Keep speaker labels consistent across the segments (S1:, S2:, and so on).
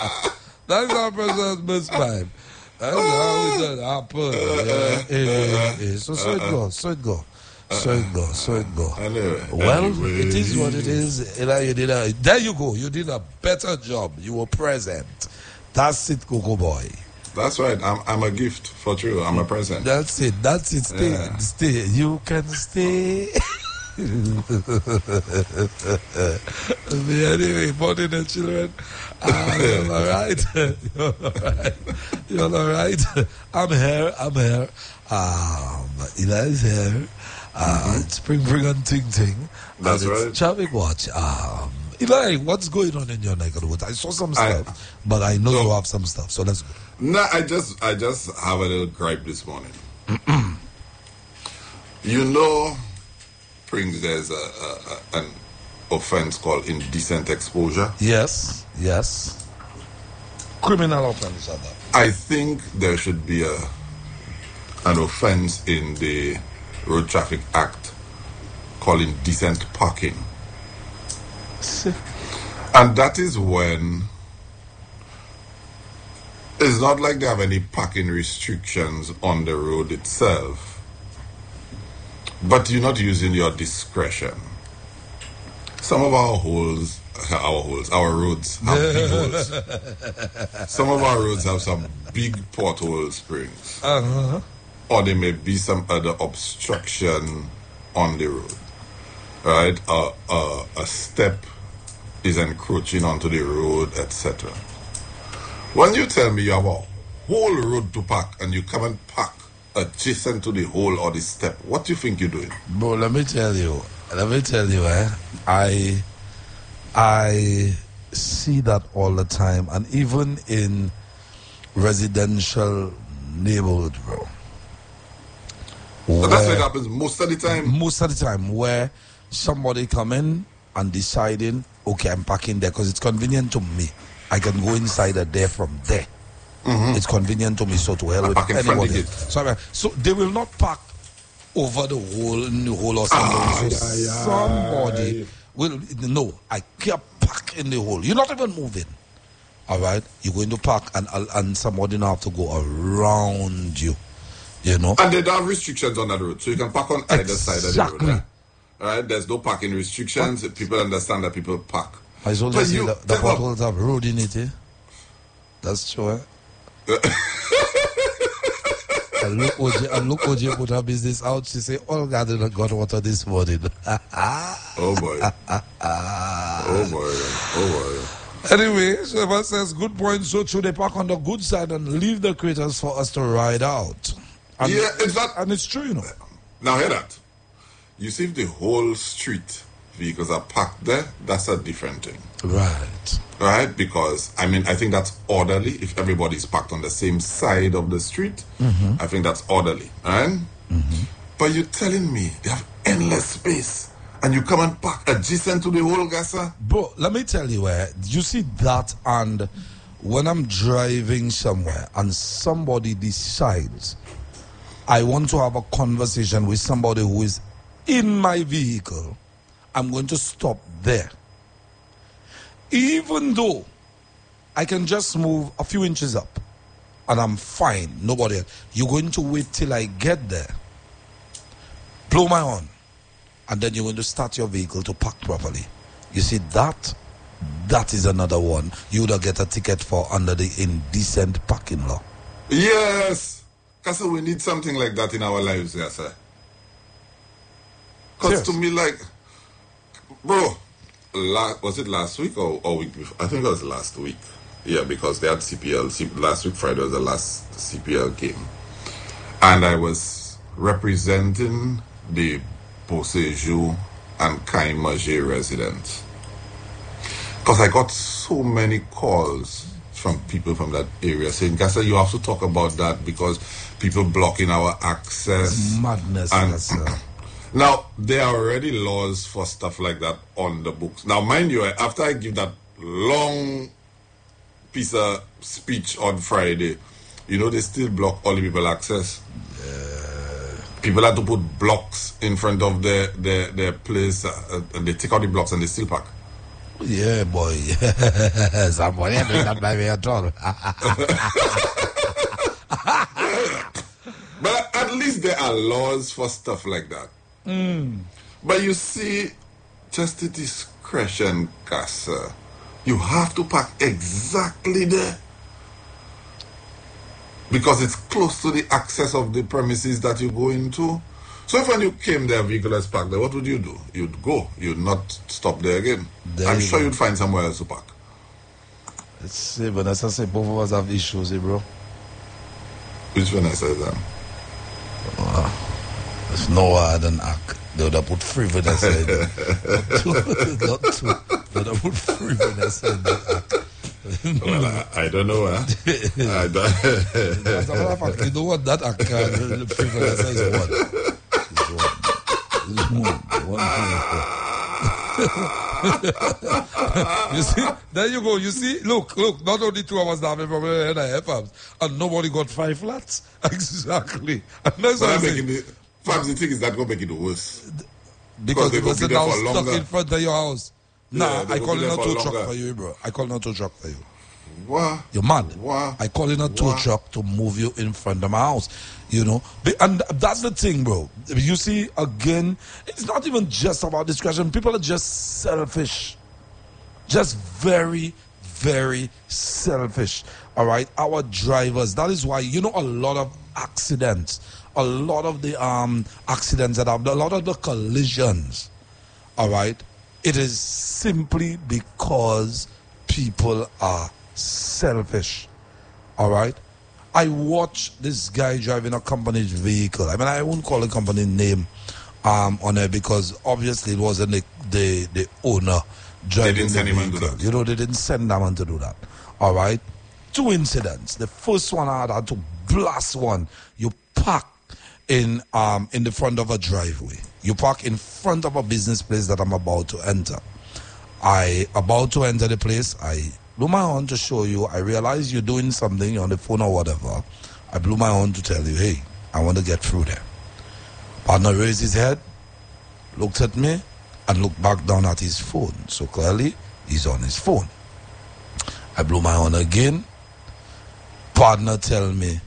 S1: That's how person misvibe. That's how it does happen. So it goes.
S2: Anyway,
S1: Well, it is what it is. There you go. You did a better job. You were present. That's it, Coco Boy.
S2: That's right. I'm a gift for true. I'm a present.
S1: That's it. Stay. You can stay. Anyway, morning the children. You're all right. I'm here. Eli is here. It's Spring and Ting Ting.
S2: That's right.
S1: Traffic watch. Eli, what's going on in your neck of the woods? I saw some stuff, but I know you have some stuff. So let's go.
S2: No, I just have a little gripe this morning. Prince, there's an offense called indecent exposure.
S1: Yes. Criminal offense at that.
S2: I think there should be an offense in the Road Traffic Act called indecent parking. And that is when it's not like they have any parking restrictions on the road itself, but you're not using your discretion. Some of our roads have big holes. Some of our roads have some big pothole springs. Or there may be some other obstruction on the road. Right? A step is encroaching onto the road, etc. When you tell me you have a whole road to park and you come and park adjacent to the hole or the step, what do you think you're doing?
S1: Bro, let me tell you, I see that all the time, and even in residential neighborhood, bro.
S2: So that's what happens most of the time?
S1: Most of the time, where somebody come in and deciding, okay, I'm parking there because it's convenient to me. I can go inside there from there. It's convenient to me, so to hell with anybody. So they will not park over the hole in the hole or something. Somebody will, no, I can't park in the hole. You're not even moving. All right? You're going to park and somebody now have to go around you. You know?
S2: And they don't have restrictions on that road, so you can park on either side of the road. Right? All right? There's no parking restrictions. People understand that people park.
S1: I was only saying the potholes have road in it, eh? That's true, eh? and look, OJ put her business out. She say, all God did not got water this morning.
S2: Oh boy.
S1: Anyway, Sheva says, good point. So should they park on the good side and leave the critters for us to ride out? And and it's true, you know.
S2: Now hear that. You see, if the whole street vehicles are parked there, that's a different thing. Right? Because, I think that's orderly. If everybody's parked on the same side of the street, I think that's orderly. Right? But you're telling me they have endless space and you come and park adjacent to the whole gasa?
S1: Bro, let me tell you where. You see that, and when I'm driving somewhere and somebody decides I want to have a conversation with somebody who is in my vehicle, I'm going to stop there. Even though I can just move a few inches up and I'm fine, nobody else. You're going to wait till I get there, blow my horn, and then you're going to start your vehicle to park properly. You see, that is another one you would get a ticket for under the indecent parking law.
S2: Yes. Because we need something like that in our lives, yes, sir. Because to me, like, bro, was it last week or week before? I think it was last week. Yeah, because they had CPL. Last week, Friday was the last CPL game. And I was representing the Boseju and Kaimaje residents. Because I got so many calls from people from that area saying, Gasa, you have to talk about that because people blocking our access.
S1: It's madness, Gasa.
S2: Now, there are already laws for stuff like that on the books. Now, mind you, after I give that long piece of speech on Friday, they still block all the people access. People have to put blocks in front of their place, and they take out the blocks and they still park.
S1: Yeah, boy. Somebody doing that by me at all.
S2: But at least there are laws for stuff like that. But you see, just the discretion, Casa. You have to park exactly there. Because it's close to the access of the premises that you go into. So if when you came there, vehicle is parked there, what would you do? You'd go. You'd not stop there again. I'm sure you'd find somewhere else to park.
S1: Let's see, but as I say, both of us have issues, bro.
S2: Which one I said that?
S1: There's no other act. They would have put frivolous in. Not two. They would have put frivolous in that act.
S2: Well, I don't know.
S1: As a matter of fact, you know what that act frivolous is what? You see, there you go. You see, look. Not only 2 hours down from the FAMs, and nobody got 5 flats. Exactly. And that's what I'm saying.
S2: Fabs, the thing is that going to make it worse.
S1: Because the person now stuck
S2: longer.
S1: in front of your house. Nah,
S2: Yeah,
S1: I call in a tow
S2: longer.
S1: truck for you, bro. I call in a tow truck for you.
S2: What?
S1: You're mad.
S2: What?
S1: I call in a tow truck to move you in front of my house. You know? And that's the thing, bro. You see, again, it's not even just about discretion. People are just selfish. Just very, very selfish. All right? Our drivers. That is why, you know, a lot of accidents. A lot of the accidents that happen, a lot of the collisions. All right? It is simply because people are selfish. All right? I watched this guy driving a company's vehicle. I mean, I won't call the company name on it because obviously it wasn't the owner driving the vehicle. You know, they didn't send them to do that. All right? 2 incidents. The first one, I had to blast one. You park in the front of a driveway. You park in front of a business place that I'm about to enter. About to enter the place, I blew my horn to show you. I realize you're doing something, you're on the phone or whatever. I blew my horn to tell you, hey, I want to get through there. Partner raised his head, looked at me, and looked back down at his phone. So clearly, he's on his phone. I blew my horn again. Partner tell me,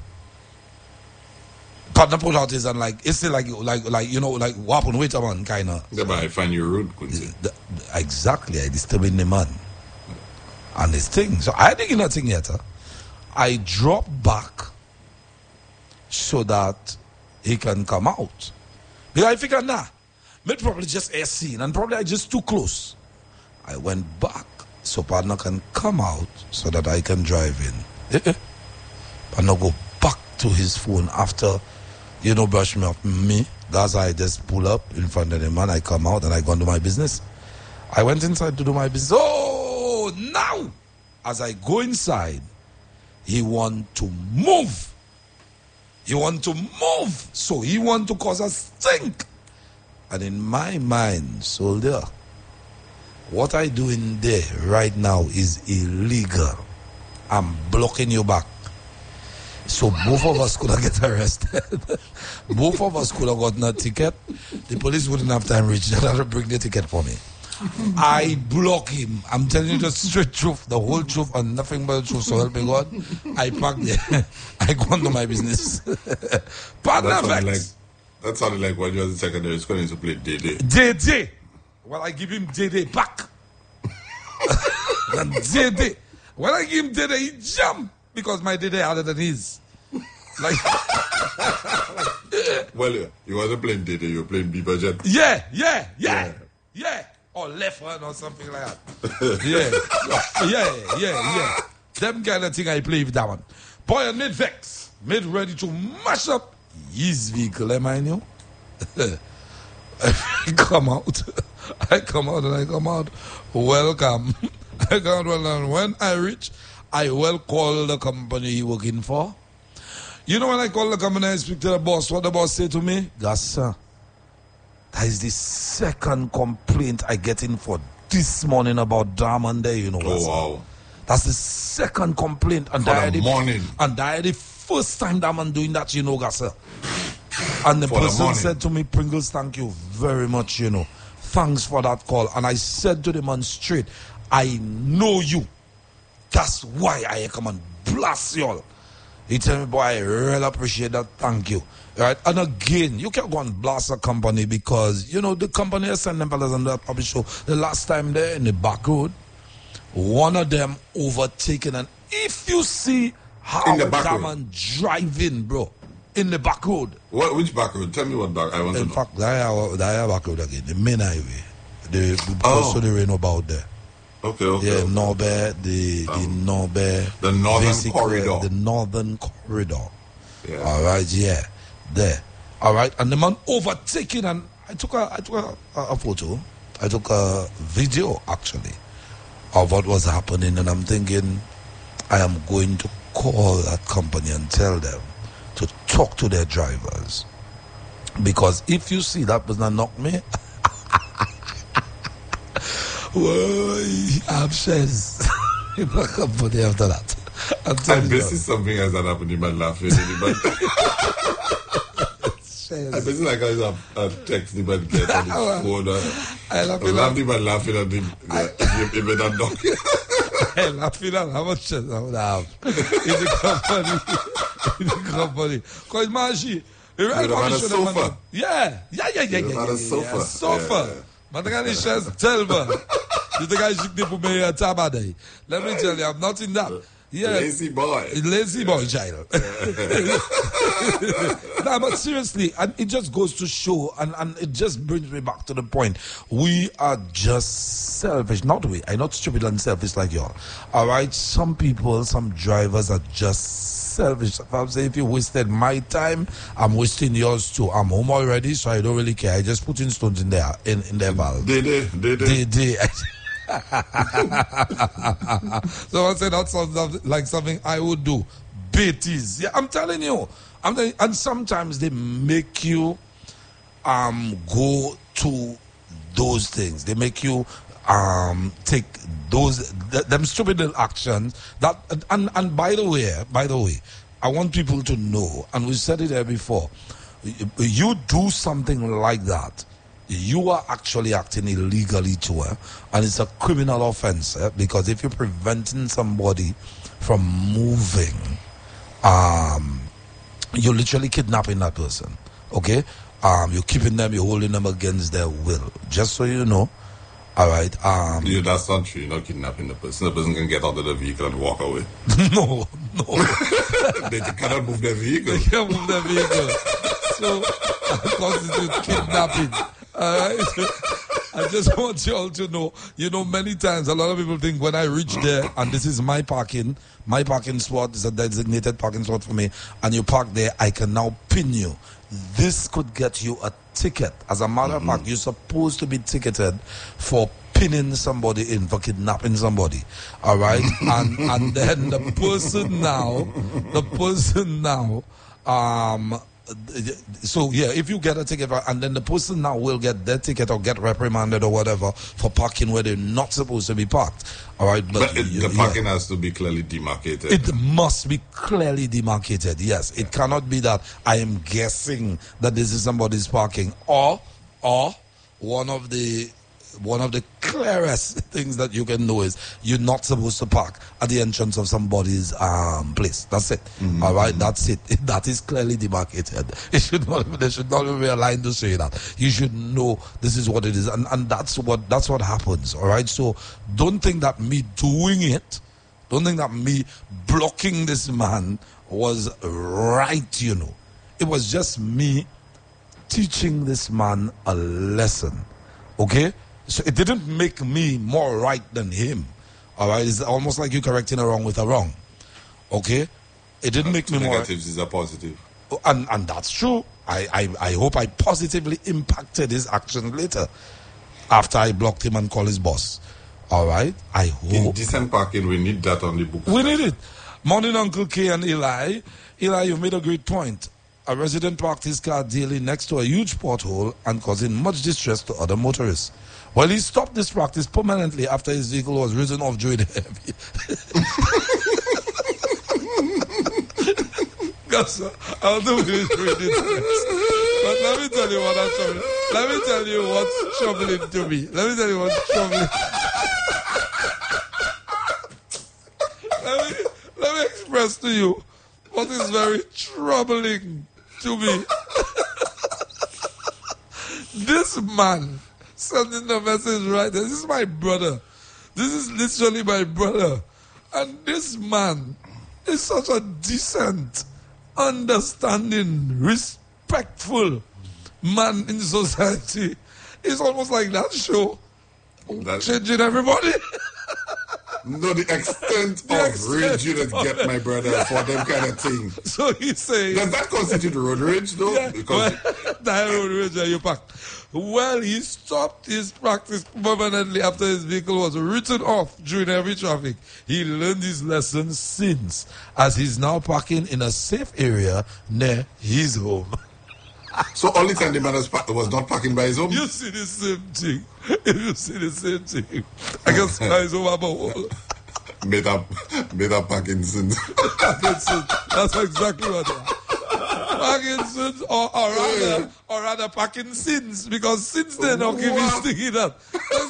S1: partner put out his hand like, it's still like you know, like what happened, wait a man, kind of.
S2: Yeah, but I find you rude, Quincy.
S1: Exactly, I disturbing the man. And this thing, so I didn't get nothing yet. Huh? I dropped back so that he can come out. Because I figured, maybe probably just a scene, and probably I just too close. I went back so partner can come out so that I can drive in. Partner go back to his phone after, you know, brush me off me. That's why I just pull up in front of the man. I come out and I go and do my business. I went inside to do my business. Oh, now, as I go inside, he want to move. He want to move. So he want to cause a stink. And in my mind, soldier, what I do in there right now is illegal. I'm blocking you back. So both of us could have get arrested. Both of us could have gotten a ticket. The police wouldn't have time reach that to bring the ticket for me. I block him. I'm telling you the straight truth, the whole truth, and nothing but the truth. So help me God. I park there. I go on to my business. Partner vex.
S2: That sounded like when you was in secondary school, to play Day.
S1: Day. Well, I give him Day back. And Day. When I give him Day, he jump because my Day harder than his. Like.
S2: Well, you wasn't playing Day, you were playing Beaver Jet.
S1: Yeah. Or left hand or something like that. Yeah. Them kind of thing I play with that one. Boy, I made vex. Made ready to mash up his vehicle, am I new? I come out. Welcome. I come out and when I reach, I will call the company he working for. You know when I call the company, I speak to the boss. What the boss say to me? Yes, sir. That is the second complaint I get in for this morning about Diamond Day, you know.
S2: Oh, wow.
S1: That's the second complaint. And
S2: for the morning.
S1: And that the first time Diamond doing that, you know, sir. And the person said to me, Pringles, thank you very much, you know. Thanks for that call. And I said to the man straight, I know you. That's why I come and blast y'all. He tell me, boy, I really appreciate that. Thank you. Right? And again, you can't go and blast a company because, you know, the company has sent them fellas on that public show. The last time there in the back road, one of them overtaken. And if you see how that man driving, bro, in the back road.
S2: Which back road? Tell me what back. I want to know.
S1: In fact, that back road again, the main highway. Also the rain about there.
S2: Okay.
S1: Yeah, Norbert, the Norbert.
S2: The northern corridor.
S1: The northern corridor.
S2: Yeah.
S1: All right, yeah. There. All right. And the man overtaking, and I took a photo. I took a video, actually, of what was happening. And I'm thinking, I am going to call that company and tell them to talk to their drivers. Because if you see that person knock me, well, I'm shares in my company after that.
S2: And this is something else that happened in my laughing. I basically like I text him and get on his phone. I laughed him and laughing at him. He made that knock.
S1: I laughing at how much shares I would have in the company. Because imagine,
S2: a sofa.
S1: Yeah.
S2: A sofa.
S1: Sofa. But the guy says, tell me. You think I should give me a tabade? Let me tell you, I'm not in that. Yeah.
S2: Lazy boy
S1: child. No, but seriously, and it just goes to show, and it just brings me back to the point. We are just selfish. Not we. I'm not stupid and selfish like y'all. All right? Some people, some drivers are just selfish. If I'm saying, if you wasted my time, I'm wasting yours too. I'm home already, so I don't really care. I just put in stones in there, in their valve. They. So I said that sounds like something I would do. Beatties. Yeah, I'm telling you. And sometimes they make you go to those things. They make you take those them stupid little actions that and by the way, I want people to know, and we said it there before, you do something like that, you are actually acting illegally too, and it's a criminal offense, because if you're preventing somebody from moving, you're literally kidnapping that person. Okay, you're keeping them, you're holding them against their will. Just so you know. All right.
S2: Yeah, that's not true. You're not kidnapping the person. The person can get out of the vehicle and walk away.
S1: No.
S2: They cannot move their vehicle.
S1: They can't move their vehicle. So, constitute kidnapping. All right. I just want you all to know, many times a lot of people think when I reach there and this is my parking spot is a designated parking spot for me, and you park there, I can now pin you. This could get you a ticket. As a matter of fact, you're supposed to be ticketed for pinning somebody in, for kidnapping somebody. All right? and then the person now, so yeah, if you get a ticket, and then the person now will get their ticket or get reprimanded or whatever for parking where they're not supposed to be parked. All right, but
S2: the parking has to be clearly demarcated.
S1: It must be clearly demarcated. Yes, it cannot be that I am guessing that this is somebody's parking, or one of the clearest things that you can know is you're not supposed to park at the entrance of somebody's place. That's it. All right, that's it. That is clearly demarcated. There should not be a line to say that. You should know this is what it is, and that's what happens. All right, so don't think that me doing it, don't think that me blocking this man was right. It was just me teaching this man a lesson. Okay. So it didn't make me more right than him. All right, it's almost like you correcting a wrong with a wrong. Okay, it didn't make me more.
S2: Negatives is a positive.
S1: And that's true. I hope I positively impacted his action later, after I blocked him and called his boss. All right, I hope.
S2: In decent parking, we need that on the books.
S1: We need it. Morning, Uncle K and Eli. Eli, you made a great point. A resident parked his car daily next to a huge pothole and causing much distress to other motorists. Well, he stopped this practice permanently after his vehicle was written off during the heavy. I'll do this with this. But let me tell you what I'm troubling. Let me tell you what's troubling to me. Let me tell you what's troubling. express to you what is very troubling to me. This man sending the message right there. This is my brother. This is literally my brother. And this man is such a decent, understanding, respectful man in society. It's almost like that show changing everybody.
S2: No, the extent of rage you that get my brother for them kind of thing.
S1: So he's saying...
S2: Does that constitute road rage though?
S1: Yeah,
S2: because
S1: that road rage you packed. Well, he stopped his practice permanently after his vehicle was written off during heavy traffic. He learned his lesson since, as he's now parking in a safe area near his home.
S2: So only time the man was not parking by his home?
S1: You see the same thing. You see the same thing. I can see his home about all.
S2: Made up Parkinson's.
S1: That's exactly what it is. Parkinson's or rather Parkinson's, because since then I'll give you sticking up.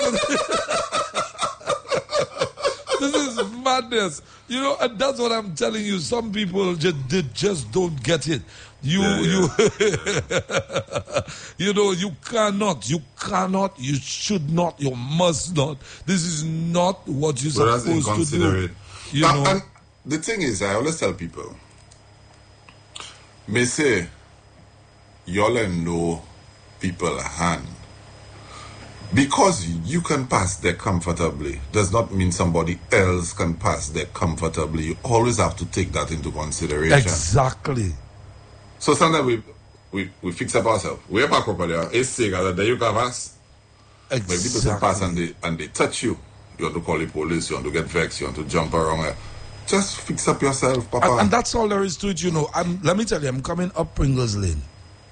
S1: This is madness. You know, and that's what I'm telling you. Some people just don't get it. You know, you cannot, you should not, you must not. This is not what you're supposed to do. You know?
S2: And the thing is, I always tell people, may say, y'all know people hand. Because you can pass there comfortably does not mean somebody else can pass there comfortably. You always have to take that into consideration.
S1: Exactly.
S2: So sometimes we fix up ourselves. We park properly. It's safe that you can pass.
S1: Exactly.
S2: Maybe the person pass and they touch you. You want to call the police, you want to get vexed, you want to jump around. Just fix up yourself, Papa.
S1: And that's all there is to it, you know. Let me tell you, I'm coming up Pringles Lane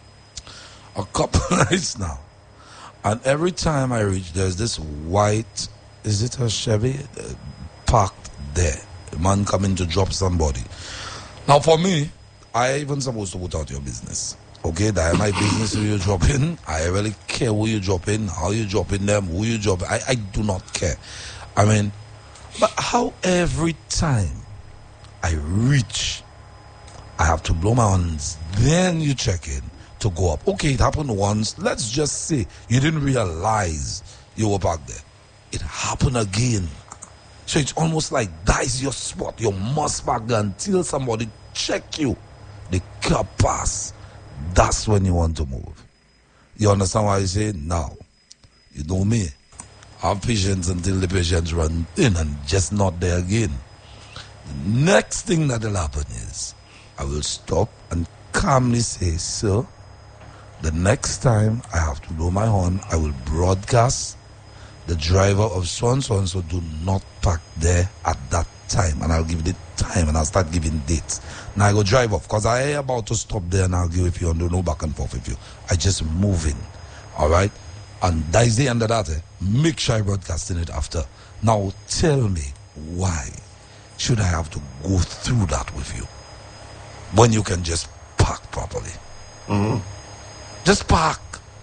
S1: a couple nights now. And every time I reach, there's this white, is it a Chevy, parked there. A man coming to drop somebody. Now for me, I even supposed to put out your business. Okay, that is my business who you drop in. I really care who you drop in, how you drop in them, who you drop in. I do not care. I mean, but how every time I reach, I have to blow my horns, then you check in to go up. Okay, it happened once. Let's just say you didn't realize you were back there. It happened again. So it's almost like that is your spot. You must back there until somebody check you. The car pass. That's when you want to move. You understand why I say now? You know me. Have patience until the patients run in and just not there again. The next thing that will happen is I will stop and calmly say, sir, the next time I have to blow my horn, I will broadcast the driver of so and so do not park there at that time. And I'll give the time and I'll start giving dates. Now I go drive off because I ain't about to stop there and argue with you and do no back and forth with you. I just move in. All right? And that is the end of that. Make sure I broadcasting it after. Now tell me, why should I have to go through that with you when you can just park properly?
S2: Mm-hmm.
S1: Just park.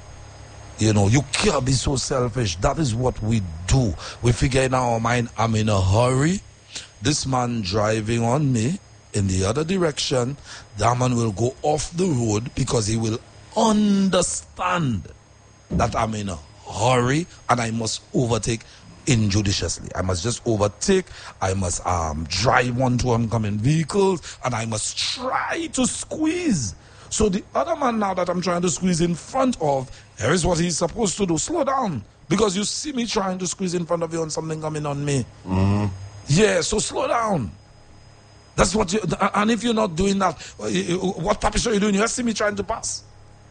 S1: You know, you can't be so selfish. That is what we do. We figure in our mind, I'm in a hurry. This man driving on me in the other direction, that man will go off the road because he will understand that I'm in a hurry and I must overtake injudiciously. I must just overtake. I must drive onto oncoming vehicles and I must try to squeeze. So the other man now that I'm trying to squeeze in front of, here is what he's supposed to do. Slow down. Because you see me trying to squeeze in front of you and something coming on me.
S2: Mm-hmm.
S1: Yeah, so slow down. That's what you, and if you're not doing that, what purpose are you doing? You see me trying to pass.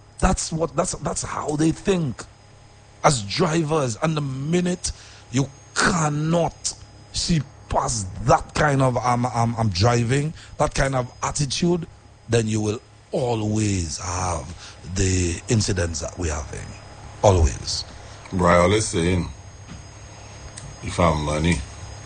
S1: That's how they think as drivers. And the minute you cannot see past that kind of I'm driving, that kind of attitude, then you will always have the incidents that we're having. Always.
S2: Right, always saying, if I have money,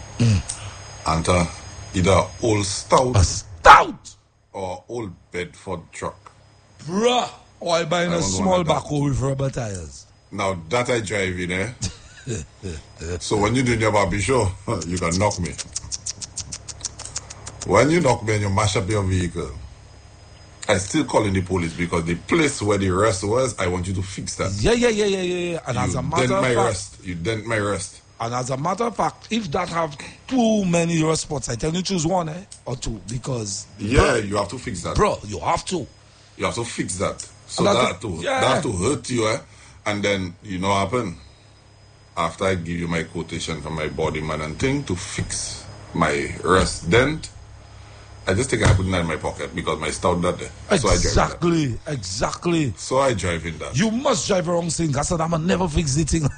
S2: and either old stout or old Bedford truck.
S1: Bruh, or I buying a small backhoe with rubber tires.
S2: Now that I drive in there. So when you do your barbie show, you can knock me. When you knock me and you mash up your vehicle, I still calling the police because the place where the rest was, I want you to fix that.
S1: Yeah. And as a matter of fact,
S2: you dent my rest.
S1: And as a matter of fact, if that have too many rest spots, I tell you choose one or two because
S2: you have to fix that,
S1: bro. You have to.
S2: You have to fix that. So that to hurt you, and then you know what happen. After I give you my quotation from my body man and thing to fix my rest dent, I just take it and put it in my pocket because my stout that there.
S1: Exactly.
S2: So I drive in that.
S1: You must drive wrong thing. I said I'ma never fix the thing.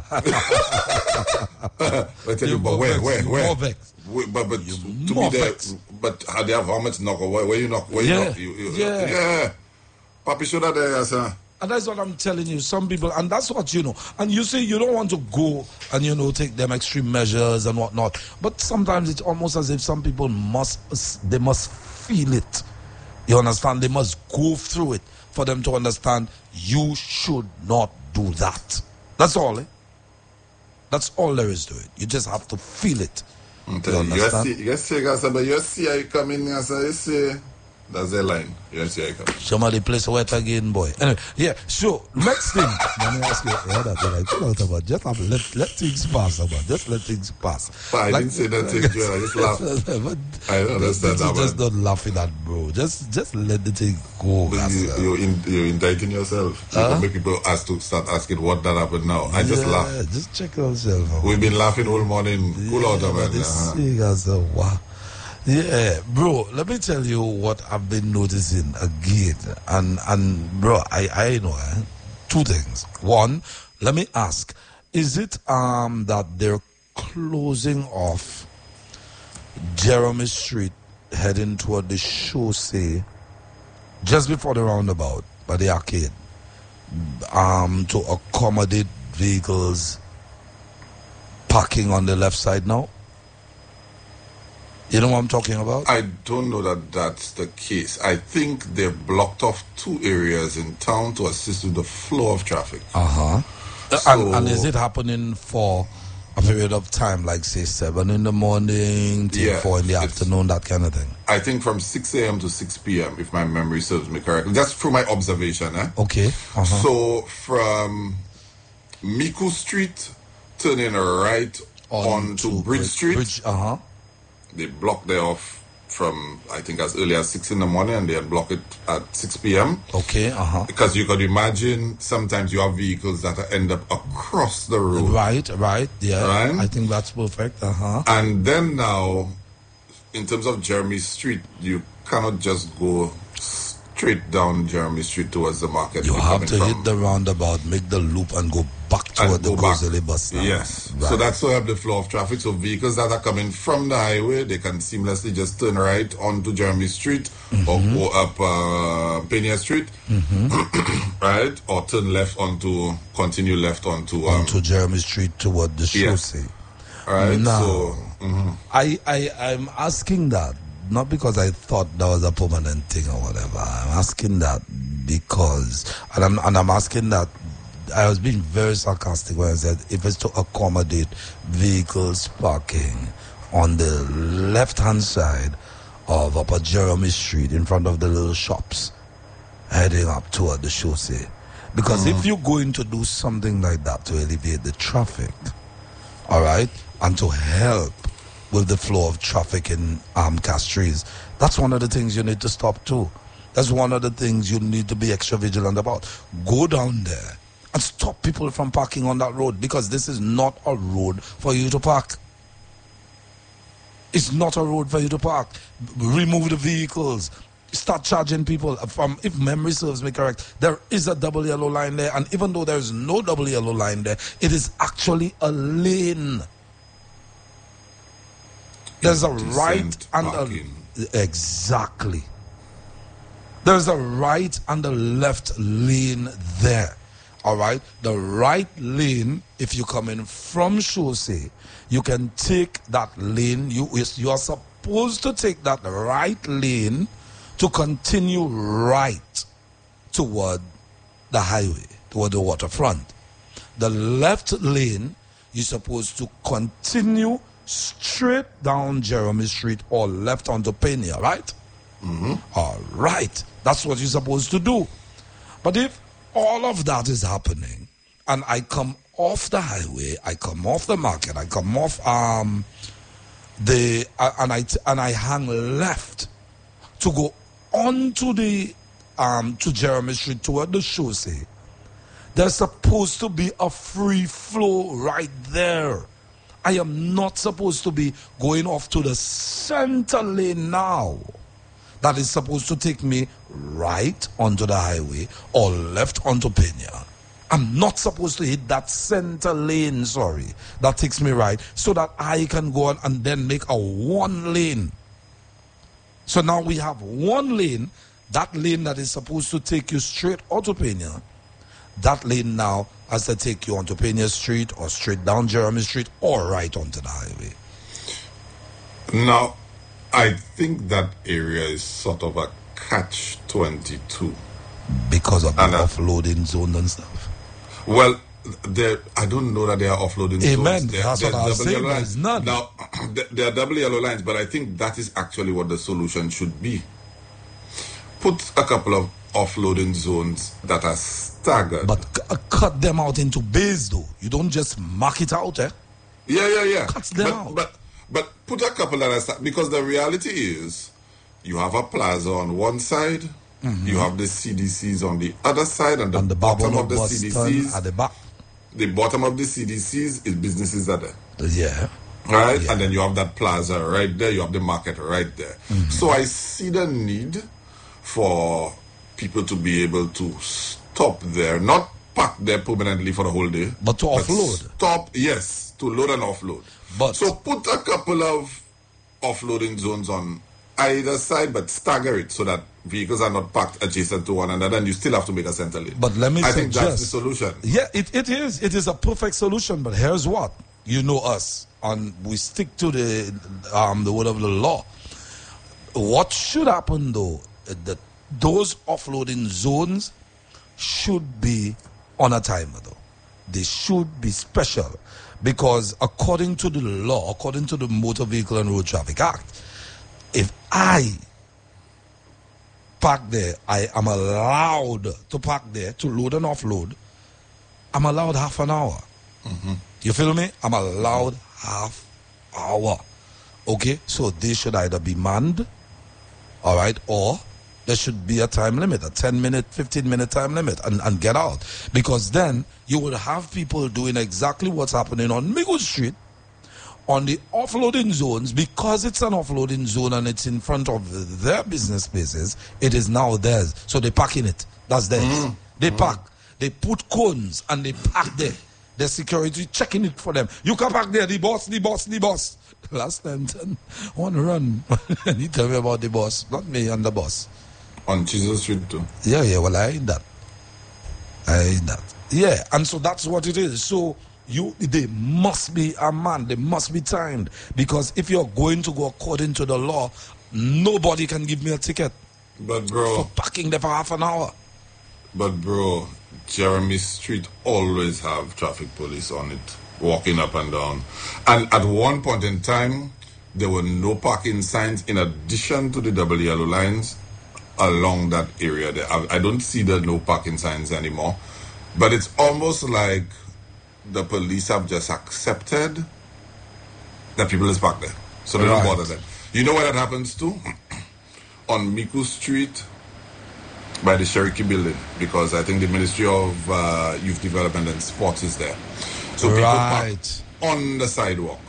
S2: I tell you, but where? But to be there, but how they have how much knock or where you knock? Where you knock? Yeah. Papi should have there, sir.
S1: And that's what I'm telling you. Some people, and that's what you know. And you say you don't want to go and take them extreme measures and whatnot. But sometimes it's almost as if some people must feel it. You understand? They must go through it for them to understand you should not do that. That's all. That's all there is to it. You just have to feel it. You understand?
S2: You see how you come in here, so you see. That's the line. You see how you come.
S1: Somebody place wet again, boy. Anyway, yeah, so next thing. Let me ask you, just let things pass, just let things pass.
S2: I didn't say that thing, Joel. I just laughed. I don't understand that.
S1: Just not laughing at, bro. Just let the thing go.
S2: You're indicting yourself. You make people start asking what that happened now. I just laugh.
S1: Just check yourself.
S2: We've been laughing all morning. Cool out, man.
S1: Wow. Yeah, bro, let me tell you what I've been noticing again. And bro, I know two things. One, let me ask, is it that they're closing off Jeremy Street heading toward the chaussee just before the roundabout by the arcade to accommodate vehicles parking on the left side now? You know what I'm talking about?
S2: I don't know that that's the case. I think they've blocked off two areas in town to assist with the flow of traffic.
S1: And is it happening for a period of time, like say 7 in the morning till 4 in the afternoon, that kind of thing?
S2: I think from 6 a.m. to 6 p.m., if my memory serves me correctly. That's through my observation.
S1: Okay.
S2: So from Miku Street, turning right onto Bridge Street. They blocked there off from, I think, as early as 6 in the morning, and they had blocked it at 6 p.m.
S1: Okay,
S2: Because you could imagine sometimes you have vehicles that end up across the road.
S1: Right, yeah. Right? I think that's perfect,
S2: And then now, in terms of Jeremy Street, you cannot just go straight down Jeremy Street towards the market.
S1: You have to hit the roundabout, make the loop, and go back toward the Gozeli bus stop.
S2: Yes. Right. So that's to help the flow of traffic. So vehicles that are coming from the highway, they can seamlessly just turn right onto Jeremy Street or go up Pena Street, right? Or continue left onto
S1: Jeremy Street toward the chaussee.
S2: Right.
S1: Now,
S2: so
S1: I'm asking that not because I thought that was a permanent thing or whatever. I'm asking that because, and I'm asking that. I was being very sarcastic when I said if it's to accommodate vehicles parking on the left-hand side of Upper Jeremy Street in front of the little shops heading up toward the chaussee. Because if you're going to do something like that to alleviate the traffic, all right, and to help with the flow of traffic in Castries, that's one of the things you need to stop too. That's one of the things you need to be extra vigilant about. Go down there and stop people from parking on that road, because this is not a road for you to park. It's not a road for you to park. Remove the vehicles. Start charging people. If memory serves me correct, there is a double yellow line there, and even though there is no double yellow line there, it is actually a lane. There's a right and exactly. There's a right and a left lane there. All right, the right lane, if you come in from chaussee, you can take that lane. You are supposed to take that right lane to continue right toward the highway, toward the waterfront. The left lane, you're supposed to continue straight down Jeremy Street or left onto Pena, right? All right. That's what you're supposed to do. But if all of that is happening and I come off the highway, I come off the market, I come off and I hang left to go onto the to Jeremy Street toward the chaussee, there's supposed to be a free flow right there. I am not supposed to be going off to the center lane now. That is supposed to take me right onto the highway or left onto Pena. I'm not supposed to hit that center lane, that takes me right, so that I can go on and then make a one lane. So now we have one lane, that lane that is supposed to take you straight onto Pena. That lane now has to take you onto Pena Street or straight down Jeremy Street or right onto the highway.
S2: Now, I think that area is sort of a catch-22.
S1: Because of the offloading zone and stuff.
S2: Well, I don't know that they are offloading zones.
S1: Amen. That's what I was saying. There's none.
S2: Now, there are double yellow lines, but I think that is actually what the solution should be. Put a couple of offloading zones that are staggered.
S1: But cut them out into bays, though. You don't just mark it out, eh?
S2: Yeah.
S1: Cut them out.
S2: But put a couple that are staggered. Because the reality is, you have a plaza on one side, you have the CDCs on the other side, and the bottom of the CDCs
S1: at the back.
S2: The bottom of the CDCs is businesses are there.
S1: Yeah.
S2: Right?
S1: Yeah.
S2: And then you have that plaza right there, you have the market right there. So I see the need for people to be able to stop there, not park there permanently for the whole day.
S1: But to offload.
S2: To load and offload. So put a couple of offloading zones on either side, but stagger it so that vehicles are not parked adjacent to one another, and you still have to make a center lane.
S1: But let me
S2: I think that's the solution.
S1: Yeah, it is. It is a perfect solution, but here's what. You know us, and we stick to the word of the law. What should happen, though, those offloading zones should be on a timer, though. They should be special, because according to the law, according to the Motor Vehicle and Road Traffic Act, if I park there, I am allowed to park there to load and offload. I'm allowed half an hour. You feel me? I'm allowed half hour. Okay, so they should either be manned, all right, or there should be a time limit, a 10-minute, 15-minute time limit, and get out. Because then you will have people doing exactly what's happening on Migo Street, on the offloading zones. Because it's an offloading zone and it's in front of their business spaces, it is now theirs. So they park in it. That's theirs. They park. They put cones and they park there. The security checking it for them. You can park there, the boss. Last time, one run. And he tell me about the boss, not me and the boss.
S2: On Jesus Street too.
S1: Yeah, well, I ain't that. Yeah, and so that's what it is. So they must be a man, they must be timed. Because if you're going to go according to the law, nobody can give me a ticket.
S2: But bro,
S1: for parking there for half an hour.
S2: But bro, Jeremy Street always have traffic police on it, walking up and down. And at one point in time, there were no parking signs in addition to the double yellow lines along that area there. I don't see the no parking signs anymore. But it's almost like the police have just accepted that people is parked there. So they don't bother them. You know where that happens too? On Miku Street by the Cherokee building, because I think the Ministry of Youth Development and Sports is there. So people park on the sidewalk.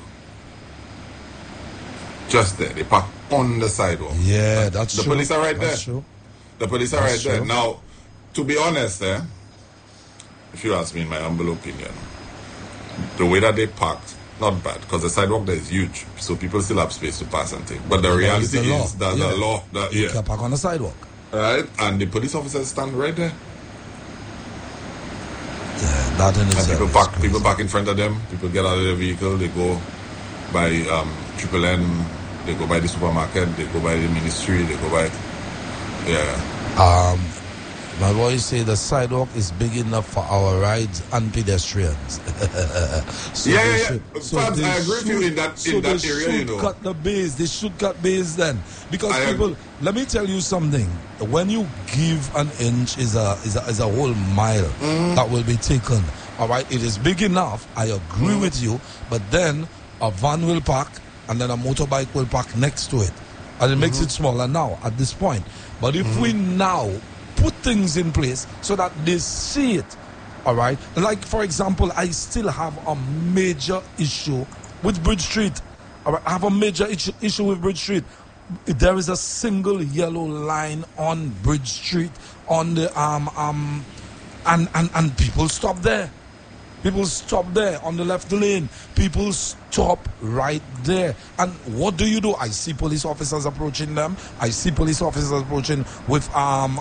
S2: Just there. They park on the sidewalk.
S1: Yeah, that's
S2: true. The police are right there.
S1: True.
S2: The police are right there. Now, to be honest, if you ask me in my humble opinion, the way that they parked, not bad, because the sidewalk there is huge, so people still have space to pass and take. But the reality is that the law,
S1: you can park on the sidewalk.
S2: Right? And the police officers stand right there.
S1: Yeah, that in itself.
S2: And people park in front of them, people get out of their vehicle, they go by Triple N, they go by the supermarket, they go by the ministry, they go by
S1: My boys say the sidewalk is big enough for our rides and pedestrians.
S2: So yeah. Fabs, I agree with you in that area, you know.
S1: Cut the base. They should cut base then. Because people, let me tell you something. When you give an inch is a whole mile that will be taken. All right, it is big enough. I agree with you. But then a van will park and then a motorbike will park next to it. And it makes it smaller now at this point. But if we now put things in place so that they see it, all right? Like, for example, I still have a major issue with Bridge Street. All right? I have a major issue with Bridge Street. There is a single yellow line on Bridge Street on the and people stop there. People stop there on the left lane. People stop right there. And what do? I see police officers approaching them. I see police officers approaching with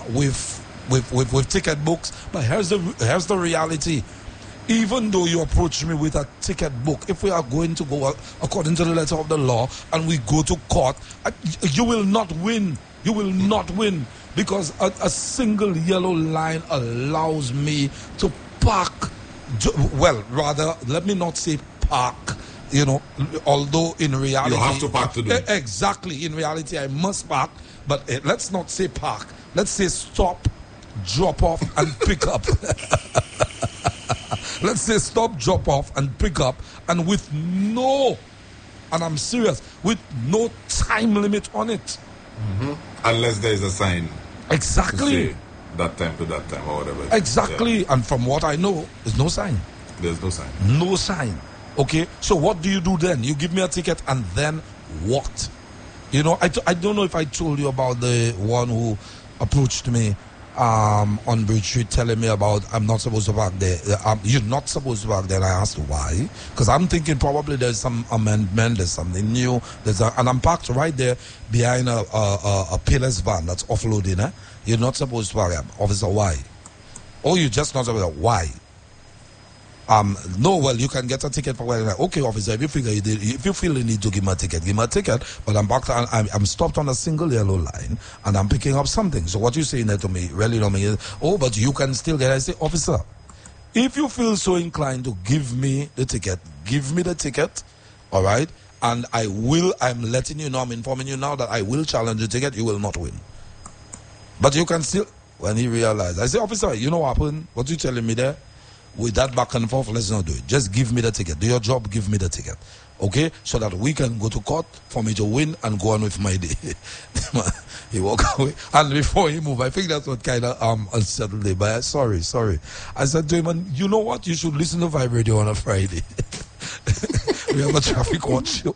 S1: ticket books. But here's the reality. Even though you approach me with a ticket book, if we are going to go according to the letter of the law and we go to court, you will not win. You will not win because a single yellow line allows me to park. Well, rather, let me not say park, you know, although in reality...
S2: You have to park to do it.
S1: Exactly. In reality, I must park, but let's not say park. Let's say stop, drop off, and pick up. Let's say stop, drop off, and pick up, and with no, and I'm serious, with no time limit on it.
S2: Unless there is a sign.
S1: Exactly.
S2: That time to that time or whatever.
S1: Exactly. Yeah. And from what I know, there's no sign.
S2: There's no sign.
S1: No sign. Okay. So what do you do then? You give me a ticket and then what? You know, I don't know if I told you about the one who approached me on Bridge Street telling me about I'm not supposed to park there. You're not supposed to park there. And I asked why. Because I'm thinking probably there's some amendment, there's something new. And I'm parked right there behind a Payless van that's offloading. You're not supposed to park there. Officer, why? Oh, you're just not supposed to. Why? No, well, you can get a ticket for where. Okay, officer, if you feel you need to give me a ticket, give me a ticket. But I'm stopped on a single yellow line and I'm picking up something. So what you're saying there to me really don't mean, oh, but you can still get. I say, officer, if you feel so inclined to give me the ticket, give me the ticket, all right? And I'm letting you know, I'm informing you now that I will challenge the ticket. You will not win. But you can still. When he realized, I say, officer, you know what happened? What you telling me there? With that back and forth, let's not do it. Just give me the ticket. Do your job, give me the ticket. Okay? So that we can go to court for me to win and go on with my day. He walked away. And before he moved, I think that's what kind of unsettled him. But sorry. I said to him, you know what? You should listen to Vibe Radio on a Friday. We have a traffic watch show.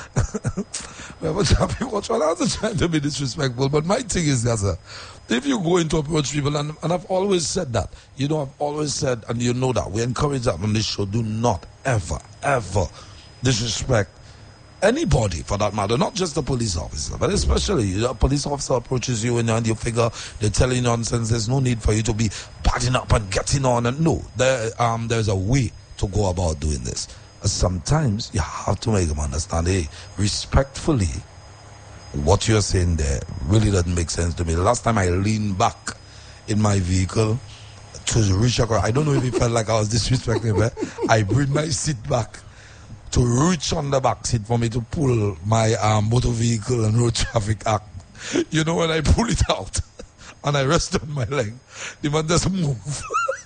S1: We have a traffic watch. Well, I wasn't trying to be disrespectful, but my thing is that, if you go in to approach people, and I've always said that, I've always said, and you know that, we encourage that on this show, do not ever disrespect anybody for that matter, not just the police officer, but especially a police officer approaches you and you figure they're telling you nonsense. There's no need for you to be batting up and getting on. And no, there's a way to go about doing this. Sometimes you have to make them understand, hey, respectfully, what you're saying there really doesn't make sense to me. The last time I leaned back in my vehicle to reach across, I don't know if it felt like I was disrespecting him. I bring my seat back to reach on the back seat for me to pull my motor vehicle and road traffic act. You know, when I pull it out and I rest on my leg, the man doesn't move.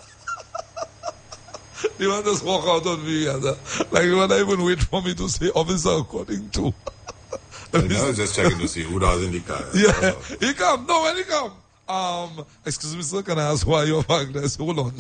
S1: The man just walk out on me. Like, the man not even wait for me to say, officer, according to.
S2: I was just checking to see who was in the car.
S1: Yeah, he come. No, when he come. Excuse me, sir, can I ask why you're back there? So hold on.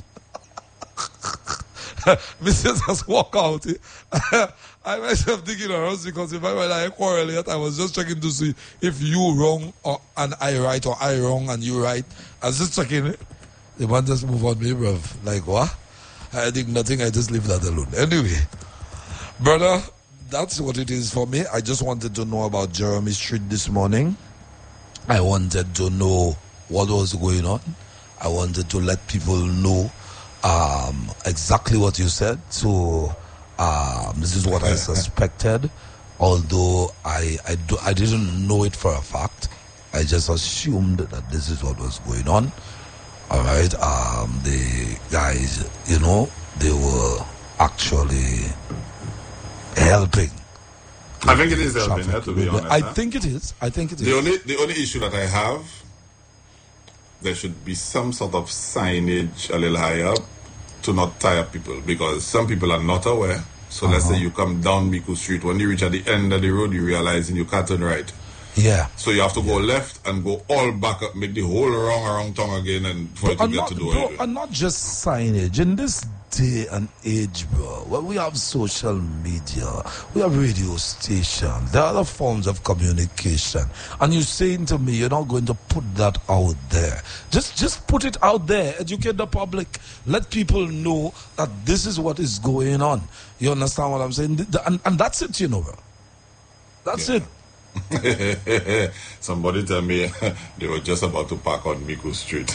S1: Mr. just walk out. I myself thinking around because if I were like quarrel yet, I was just checking to see if you wrong and I right, or I wrong and you right. I was just checking it. The man just move on me, bruv. Like, what? I think nothing, I just leave that alone. Anyway, brother, that's what it is for me. I just wanted to know about Jeremy Street this morning. I wanted to know what was going on. I wanted to let people know exactly what you said. So this is what I suspected, although I didn't know it for a fact. I just assumed that this is what was going on. All right. The guys, you know, they were actually helping.
S2: I think it is helping, to be honest.
S1: I think it is.
S2: The only issue that I have, there should be some sort of signage a little higher up to not tie up people, because some people are not aware. So let's say you come down Miku Street, when you reach at the end of the road, you realize you can't turn right.
S1: Yeah.
S2: So you have to go left and go all back up, make the whole wrong tongue again, and for you to get to do it.
S1: And not just signage. In this day and age, bro, where we have social media, we have radio stations, there are other forms of communication. And you're saying to me, you're not going to put that out there. Just put it out there. Educate the public. Let people know that this is what is going on. You understand what I'm saying? And that's it, you know, bro. That's it.
S2: Somebody tell me they were just about to park on Miku Street.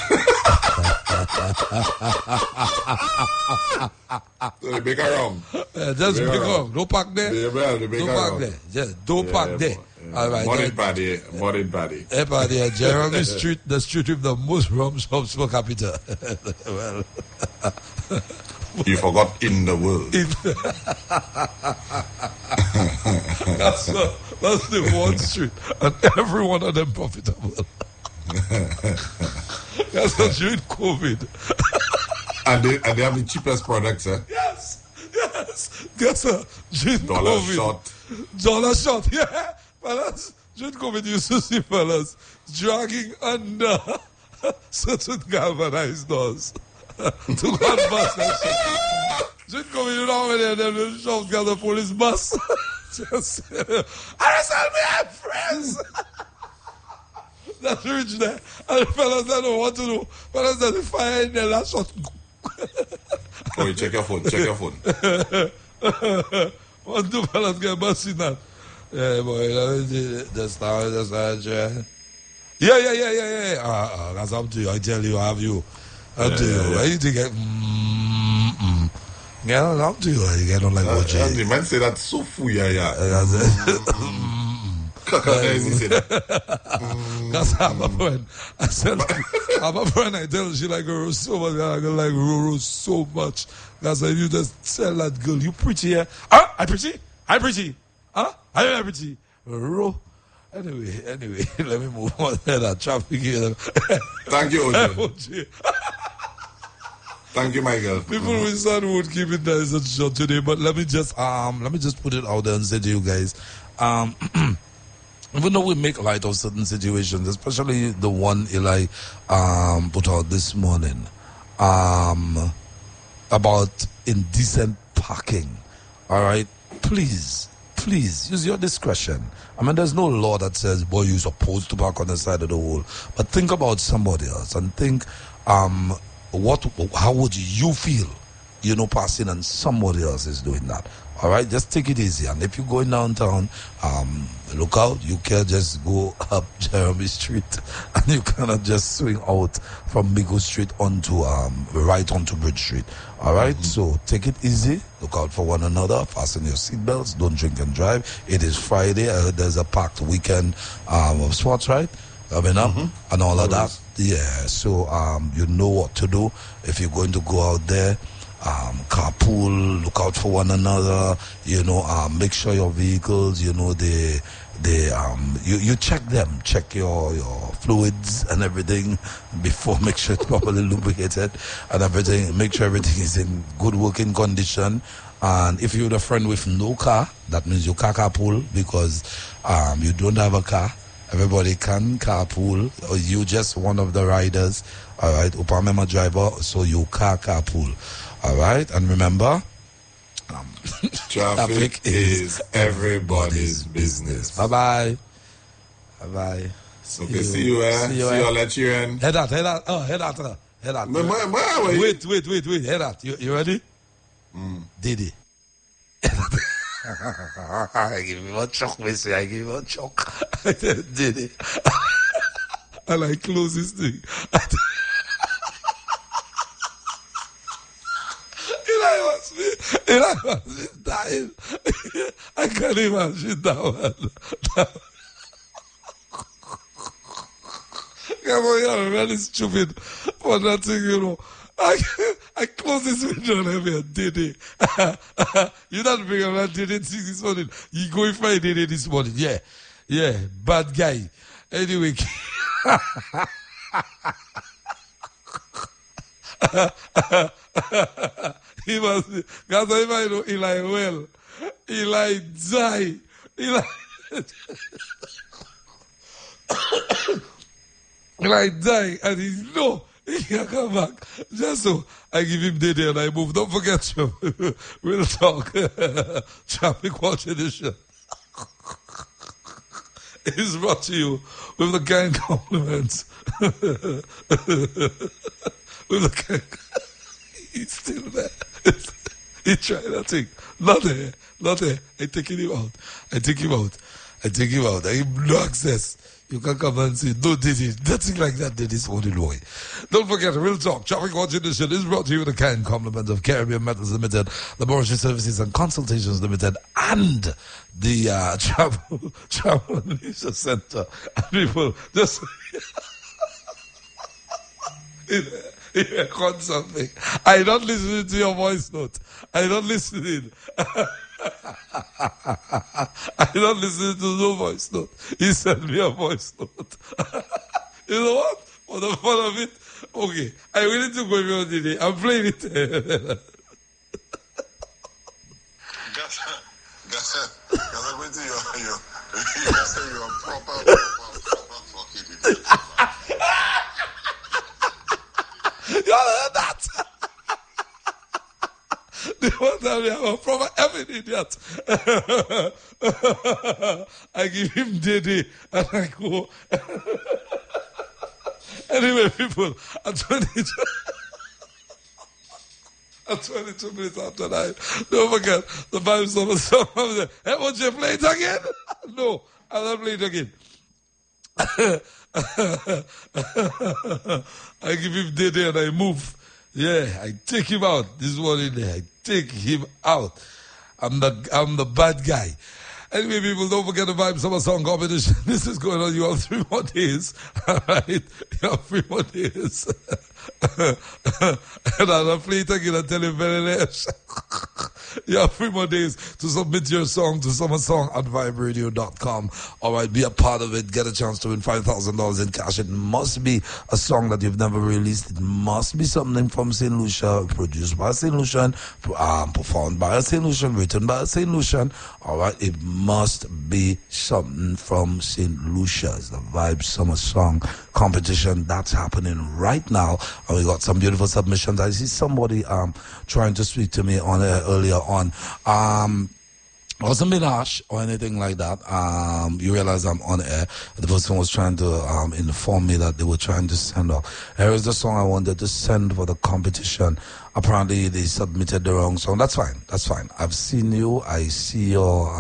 S2: So they make a wrong.
S1: Just make a wrong. Don't park there.
S2: Don't
S1: park there. Just don't park there. All right.
S2: Morning, Paddy.
S1: Hey, Paddy. Jeremy Street, the street with the most rum shops per capita. Well.
S2: You forgot in the world.
S1: That's the one street, and every one of them profitable. That's what during COVID.
S2: and they have the cheapest products, eh?
S1: Yes. Guess what? During COVID. Dollar shot, yeah. Fellas, during COVID, you used to see fellas dragging under certain galvanized doors to go and bust that shit. During COVID, you know how many of them shops got the police bus? Just, I tell me I'm friends. That's rich there. And the fellas that don't want to do. Fellas that they fire in their last shot.
S2: Oh, check your phone.
S1: One, two fellas get busted that. Yeah, boy, that's how Yeah. That's up to you. I tell you, I have you. Up to you. Why you think yeah, up to you. You get on like what
S2: the man say that's so full, yeah.
S1: Because I'm a friend. I said, I'm a friend. I tell her she like Roro so much. I like Roro so much. Because if you just tell that girl, you pretty here. Huh? I pretty? Huh? I pretty? Roro. Anyway, let me move on. That traffic here.
S2: Thank you, OJ. Thank you, Michael.
S1: People with son would keep it there as a shot today, but let me just put it out there and say to you guys, even though we make light of certain situations, especially the one Eli put out this morning, about indecent parking. All right, please use your discretion. I mean, there's no law that says, boy, you're supposed to park on the side of the wall. But think about somebody else and think, how would you feel, passing and somebody else is doing that? All right, just take it easy. And if you're going downtown, look out. You can't just go up Jeremy Street and you cannot just swing out from Miku Street right onto Bridge Street. All right, so take it easy. Look out for one another. Fasten your seatbelts. Don't drink and drive. It is Friday. I heard there's a packed weekend of sports, right? And all of that. Yeah, so you know what to do if you're going to go out there. Carpool, look out for one another. Make sure your vehicles, you check them, check your fluids and everything before. Make sure it's properly lubricated and everything. Make sure everything is in good working condition. And if you're a friend with no car, that means you can't carpool because you don't have a car. Everybody can carpool, or you just one of the riders, all right, Upamema driver, so you carpool, all right, and remember,
S2: traffic is everybody's business.
S1: Bye-bye.
S2: See you. I'll let you in.
S1: Head out. Wait, head out. You ready? Diddy. I give him a choke, Missy. I give him a choke. I did it. And I close this thing. Eli was me dying. I can't imagine that one. Come on, you're really stupid. for nothing, you know. I close this window and I'm here, Dede. You not bring up that Dede this morning. You go find Dede this morning. Yeah. Yeah. Bad guy. Anyway. He must be. Because if I know Eli well, Eli die. Eli die, and he know he can come back. Just so I give him Dede and I move. Don't forget, we'll talk. Traffic Watch Edition is brought to you with the kind compliments. With the kind. He's still there. He's trying that thing. Not there. I taking him out. I take him out. I have no access. You can come and say, no, Dede. Nothing like that, Dede. This only way. Don't forget, Real Talk. Traffic Watch Edition is brought to you with a kind compliment of Caribbean Metals Limited, Laboratory Services and Consultations Limited, and the Travel and Leisure Center. And people just... You got something. I not listening to your voice note. I not listening. I not listening to no voice note. He sent me a voice note. You know what? For the fun of it, okay. I willing to go beyond the day. I'm playing it.
S2: I'm going to your proper fucking idiot.
S1: You heard that? They want to have a proper effing idiot. I give him Dede and I go. Anyway, people, at 22 minutes after 9, don't forget the vibes of the song. Hey, won't you play it again? No, I'll not play it again. I give him Dede and I move. Yeah, I take him out. This one in there. I take him out. I'm the bad guy. Anyway, people, don't forget the Vibe Summer Song Competition. This is going on. You have 3 more days. All right? You have 3 more days. And I'll play it again and tell you very less. You have 3 more days to submit your song to summersong@viberadio.com. All right, be a part of it. Get a chance to win $5,000 in cash. It must be a song that you've never released. It must be something from St. Lucia, produced by St. Lucian, performed by St. Lucian, written by St. Lucian. All right, it must be something from St. Lucia's. The Vibe Summer Song Competition, that's happening right now. And we got some beautiful submissions. I see somebody trying to speak to me on earlier on. Wasn't being harsh or anything like that. You realize I'm on air. The person was trying to inform me that they were trying to send off. Here is the song I wanted to send for the competition. Apparently they submitted the wrong song. That's fine. I've seen you. I see your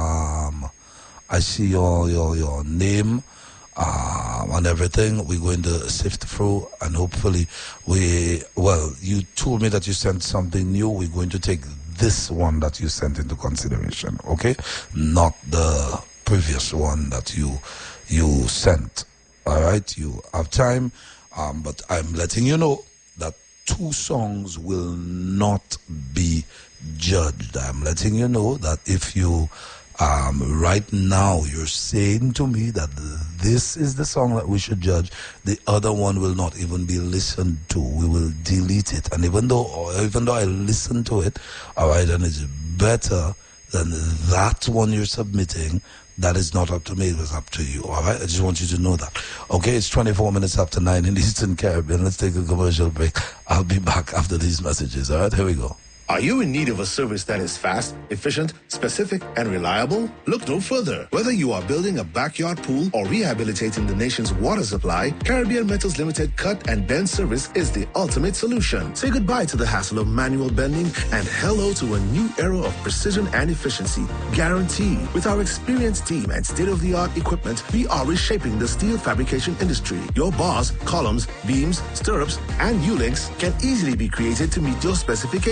S1: name and everything. We're going to sift through and hopefully you told me that you sent something new. We're going to take this one that you sent into consideration, okay? Not the previous one that you sent. All right, you have time, but I'm letting you know that 2 songs will not be judged. I'm letting you know that if you right now you're saying to me that this is the song that we should judge, the other one will not even be listened to. We will delete it. And even though I listen to it, all right, and it's better than that one you're submitting, that is not up to me. It was up to you. All right, I just want you to know that. Okay, it's 24 minutes after 9 in the Eastern Caribbean. Let's take a commercial break. I'll be back after these messages. All right, here we go.
S3: Are you in need of a service that is fast, efficient, specific, and reliable? Look no further. Whether you are building a backyard pool or rehabilitating the nation's water supply, Caribbean Metals Limited cut and bend service is the ultimate solution. Say goodbye to the hassle of manual bending and hello to a new era of precision and efficiency. Guaranteed. With our experienced team and state-of-the-art equipment, we are reshaping the steel fabrication industry. Your bars, columns, beams, stirrups, and U-links can easily be created to meet your specifications.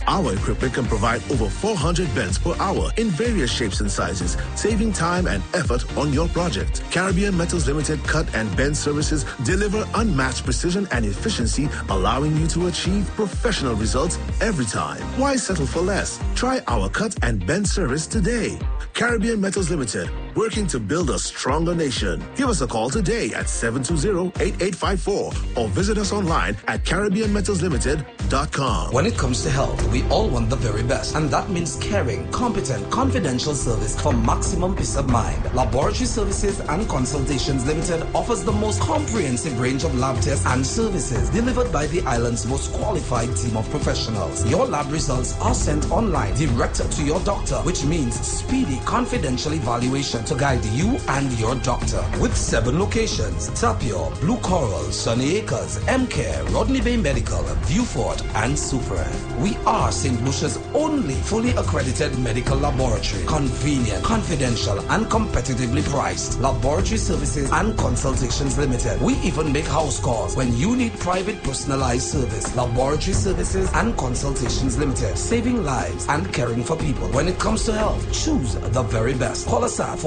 S3: Our equipment can provide over 400 bends per hour in various shapes and sizes, saving time and effort on your project. Caribbean Metals Limited cut and bend services deliver unmatched precision and efficiency, allowing you to achieve professional results every time. Why settle for less? Try our cut and bend service today. Caribbean Metals Limited, working to build a stronger nation. Give us a call today at 720-8854 or visit us online at CaribbeanMetalsLimited.com.
S4: When it comes to health, we all want the very best, and that means caring, competent, confidential service for maximum peace of mind. Laboratory Services and Consultations Limited offers the most comprehensive range of lab tests and services delivered by the island's most qualified team of professionals. Your lab results are sent online direct to your doctor, which means speedy, confidential evaluation to guide you and your doctor. With 7 locations: Tapio, Blue Coral, Sunny Acres, M-Care, Rodney Bay Medical, Viewfort, and Super. We are St. Lucia's only fully accredited medical laboratory. Convenient, confidential, and competitively priced. Laboratory Services and Consultations Limited. We even make house calls when you need private personalized service. Laboratory Services and Consultations Limited. Saving lives and caring for people. When it comes to health, choose the very best. Call us at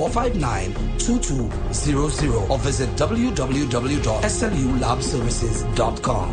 S4: 459-2200 or visit www.slulabservices.com.